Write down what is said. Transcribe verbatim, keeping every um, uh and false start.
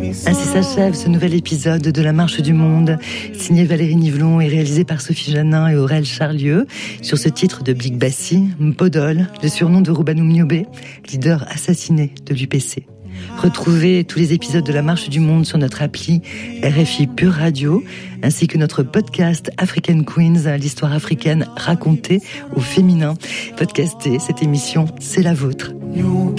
Ainsi s'achève ce nouvel épisode de La Marche du Monde, signé Valérie Nivelon et réalisé par Sophie Janin et Aurel Charlieu, sur ce titre de Big Bassi, Mpodol, le surnom de Roubanou Mniobé, leader assassiné de l'U P C. Retrouvez tous les épisodes de La Marche du Monde sur notre appli R F I Pure Radio, ainsi que notre podcast African Queens, l'histoire africaine racontée au féminin. Podcastez cette émission, c'est la vôtre.